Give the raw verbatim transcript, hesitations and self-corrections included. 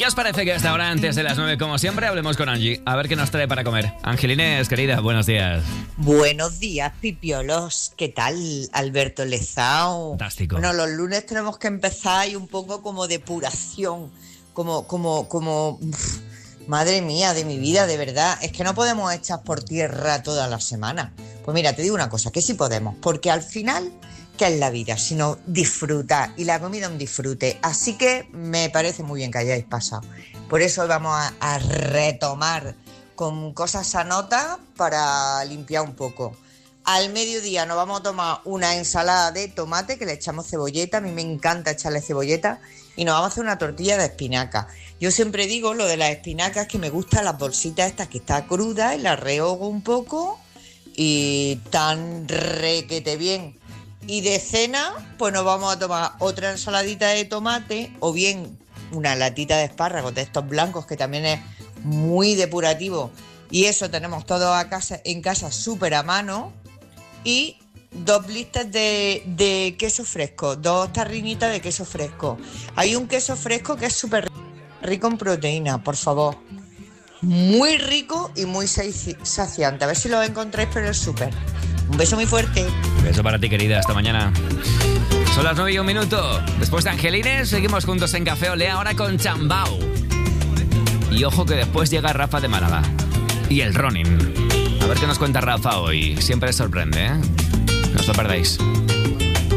¿Qué os parece que hasta ahora, antes de las nueve, como siempre, hablemos con Angie? A ver qué nos trae para comer. Angelines, querida, buenos días. Buenos días, pipiolos. ¿Qué tal, Alberto Lezao? Fantástico. Bueno, los lunes tenemos que empezar y un poco como depuración, como, como, como... Uf, madre mía, de mi vida, de verdad. Es que no podemos echar por tierra toda la semana. Pues mira, te digo una cosa, que sí podemos, porque al final, ¿qué es la vida? Sino disfrutar, y la comida un disfrute. Así que me parece muy bien que hayáis pasado. Por eso vamos a, a retomar con cosas sanotas para limpiar un poco. Al mediodía nos vamos a tomar una ensalada de tomate que le echamos cebolleta. A mí me encanta echarle cebolleta. Y nos vamos a hacer una tortilla de espinaca. Yo siempre digo lo de las espinacas, que me gustan las bolsitas estas que está cruda y las rehogo un poco y tan requete bien. Y de cena, pues nos vamos a tomar otra ensaladita de tomate o bien una latita de espárragos de estos blancos, que también es muy depurativo. Y eso tenemos todo a casa, en casa súper a mano. Y dos blister de, de queso fresco, dos tarrinitas de queso fresco. Hay un queso fresco que es súper rico en proteína, por favor. Muy rico y muy saciante. A ver si lo encontráis por el súper. Un beso muy fuerte. Un beso para ti, querida. Hasta mañana. Son las nueve y un minuto. Después de Angelines, seguimos juntos en Café Olé, ahora con Chambao. Y ojo que después llega Rafa de Málaga. Y el Ronin. A ver qué nos cuenta Rafa hoy. Siempre sorprende, ¿eh? No os lo perdáis.